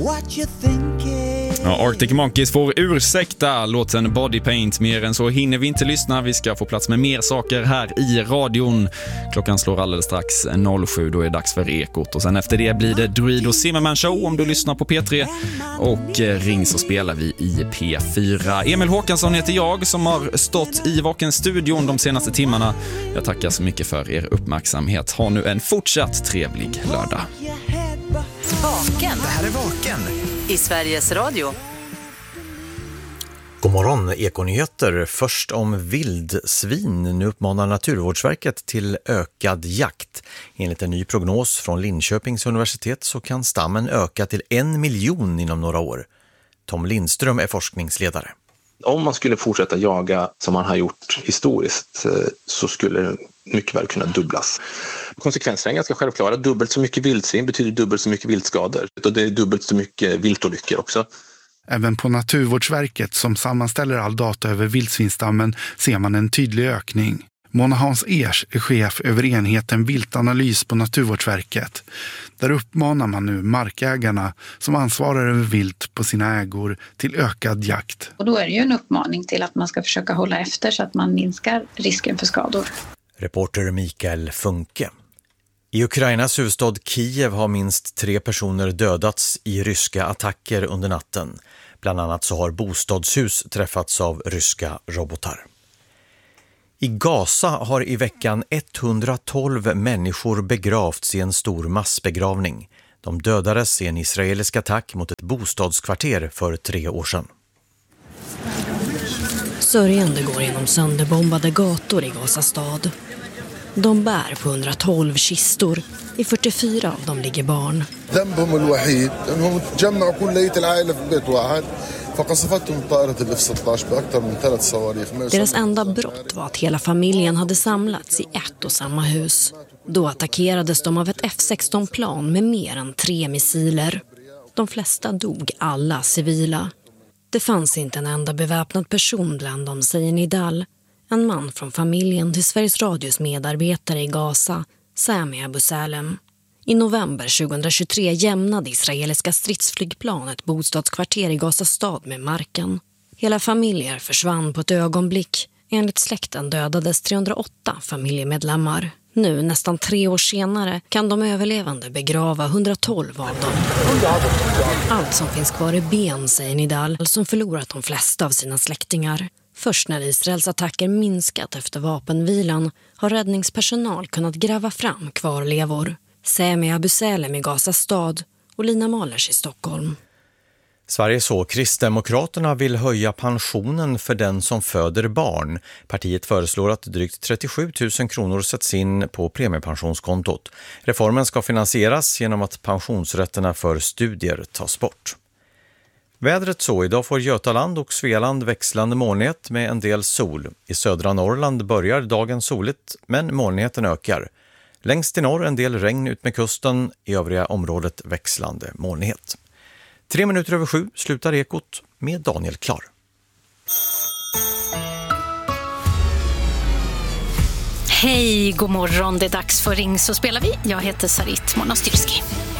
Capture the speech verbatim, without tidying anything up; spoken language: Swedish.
Ja, Arctic Monkeys får ursäkta låten Body Paint. Mer än så hinner vi inte lyssna. Vi ska få plats med mer saker här i radion. Klockan slår alldeles strax noll sju. Då är det dags för Ekot. Och sen efter det blir det Druid och Zimmerman Show om du lyssnar på P tre. Och ring så spelar vi i P fyra. Emil Håkansson heter jag som har stått i Vaken-studion de senaste timmarna. Jag tackar så mycket för er uppmärksamhet. Ha nu en fortsatt trevlig lördag. Vaken. Det här är Vaken I Sveriges Radio. God morgon, Ekonyheter. Först om vildsvin. Nu uppmanar Naturvårdsverket till ökad jakt. Enligt en ny prognos från Linköpings universitet så kan stammen öka till en miljon inom några år. Tom Lindström är forskningsledare. Om man skulle fortsätta jaga som man har gjort historiskt så skulle det mycket väl kunna dubblas. Konsekvenserna är ganska självklara. Dubbelt så mycket vildsvin betyder dubbelt så mycket viltskador. Och det är dubbelt så mycket viltolyckor också. Även på Naturvårdsverket som sammanställer all data över vildsvinstammen ser man en tydlig ökning. Mona Hans Ers är chef över enheten viltanalys på Naturvårdsverket. Där uppmanar man nu markägarna som ansvarar över vilt på sina ägor till ökad jakt. Och då är det ju en uppmaning till att man ska försöka hålla efter så att man minskar risken för skador. Reporter Mikael Funke. I Ukrainas huvudstad Kiev har minst tre personer dödats i ryska attacker under natten. Bland annat så har bostadshus träffats av ryska robotar. I Gaza har i veckan etthundratolv människor begravts i en stor massbegravning. De dödades i en israelisk attack mot ett bostadskvarter för tre år sedan. Sörjande går genom sönderbombade gator i Gaza stad. De bär på hundratolv kistor. I fyrtiofyra av dem ligger barn. Deras enda brott var att hela familjen hade samlats i ett och samma hus. Då attackerades de av ett F sexton-plan med mer än tre missiler. De flesta dog, alla civila. Det fanns inte en enda beväpnad person bland dem, säger Nidal. En man från familjen till Sveriges Radios medarbetare i Gaza, Sami Abu Salem. I november tjugohundratjugotre jämnade israeliska stridsflygplan ett bostadskvarter i Gaza stad med marken. Hela familjer försvann på ett ögonblick. Enligt släkten dödades trehundraåtta familjemedlemmar. Nu, nästan tre år senare, kan de överlevande begrava hundratolv av dem. Allt som finns kvar är ben, säger Nidal, som förlorat de flesta av sina släktingar. Först när Israels attacker minskat efter vapenvilan har räddningspersonal kunnat gräva fram kvarlevor. Sami Abu Salem i Gaza stad och Lina Malers i Stockholm. Sveriges och Kristdemokraterna vill höja pensionen för den som föder barn. Partiet föreslår att drygt trettiosju tusen kronor sätts in på premiepensionskontot. Reformen ska finansieras genom att pensionsrätterna för studier tas bort. Vädret så, idag får Götaland och Svealand växlande molnighet med en del sol. I södra Norrland börjar dagen soligt, men molnigheten ökar. Längst i norr en del regn ut med kusten, i övriga området växlande molnighet. Tre minuter över sju slutar Ekot med Daniel Klar. Hej, god morgon, det är dags för Ring så spelar vi. Jag heter Sarit Monastyrski.